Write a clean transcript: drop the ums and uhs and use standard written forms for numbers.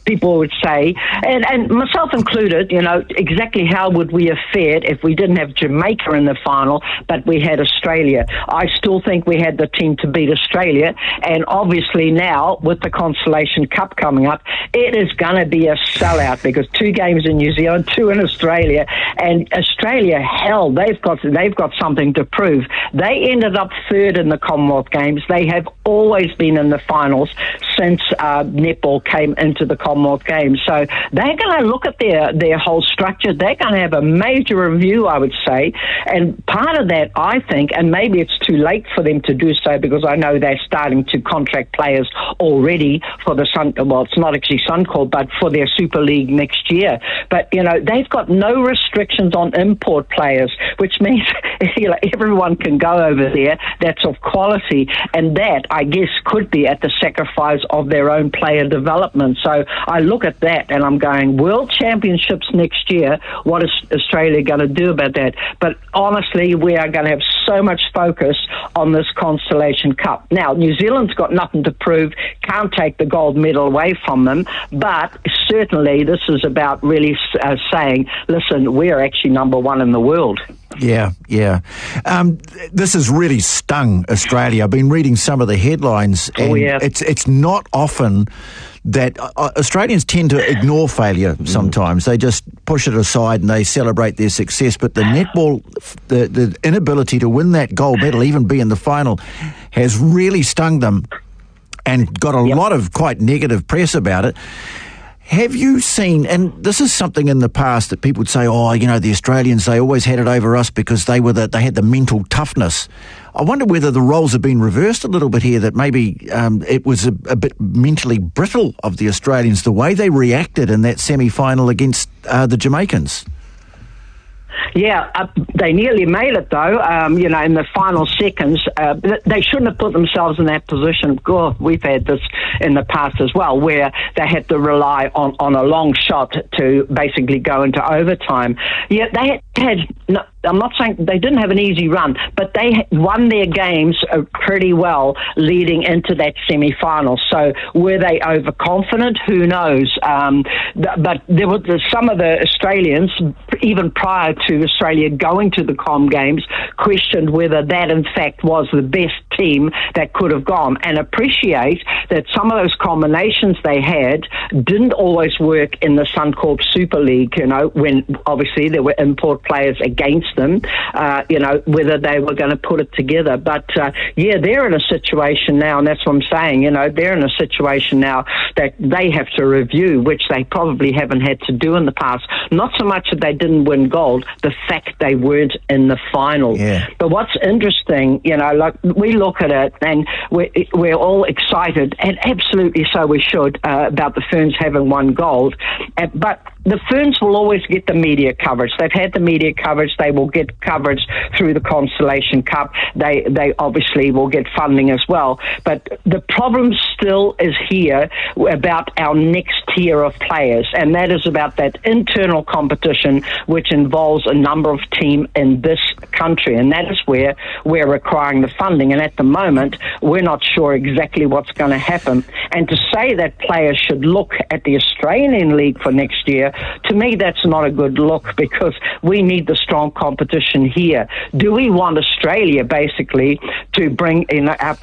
people would say, and myself included, exactly how would we have fared if we didn't have Jamaica in the final, but we had Australia? I still think we had the team to beat Australia, and obviously now, with the Constellation Cup coming up, it is going to be a sellout, because 2 games in New Zealand, 2 in Australia, and Australia, hell, they've got something to prove. They ended up 3rd in the Commonwealth Games. They have always been in the finals since netball came into the Commonwealth Games. So they're going to look at their whole structure. They're going to have a major review, I would say. And part of that, I think, and maybe it's too late for them to do so, because I know they're starting to contract players already for the it's not actually Suncorp, but for their Super League next year. But, they've got no restrictions on import players, which means everyone can go over there that's of quality, and that, I guess, could be at the sacrifice of their own player development. So I look at that and I'm going, World Championships next year, what is Australia going to do about that? But honestly, we are going to have so much focus on this Constellation Cup. Now, New Zealand's got nothing to prove, can't take the gold medal away from them, but certainly this is about really saying, listen, we're actually number 1 in the world. Yeah. This has really stung Australia. I've been reading some of the headlines, and it's not often that Australians tend to ignore failure sometimes. They just push it aside and they celebrate their success. But the netball, the inability to win that gold medal, even be in the final, has really stung them and got a lot of quite negative press about it. Have you seen, and this is something in the past that people would say, the Australians, they always had it over us because they had the mental toughness. I wonder whether the roles have been reversed a little bit here, that maybe it was a bit mentally brittle of the Australians, the way they reacted in that semi-final against the Jamaicans. Yeah, they nearly made it, though, in the final seconds. They shouldn't have put themselves in that position. God, we've had this in the past as well, where they had to rely on a long shot to basically go into overtime. Yeah, they had I'm not saying they didn't have an easy run, but they won their games pretty well leading into that semi-final. So were they overconfident? Who knows? But there were some of the Australians, even prior to Australia going to the Com Games, questioned whether that in fact was the best team that could have gone, and appreciate that some of those combinations they had didn't always work in the Suncorp Super League, when obviously there were import players against them, whether they were going to put it together. But they're in a situation now, and that's what I'm saying, they're in a situation now that they have to review, which they probably haven't had to do in the past. Not so much that they didn't win gold, the fact they weren't in the final. Yeah. But what's interesting, we look at it and we're all excited, and absolutely so we should, about the Ferns having won gold. But the Ferns will always get the media coverage. They've had the media coverage. They will get coverage through the Constellation Cup. They obviously will get funding as well. But the problem still is here about our next tier of players, and that is about that internal competition, which involves a number of teams in this country, and that is where we're requiring the funding. And at the moment, we're not sure exactly what's going to happen. And to say that players should look at the Australian League for next year, to me, that's not a good look, because we need the strong competition here. Do we want Australia basically to bring in our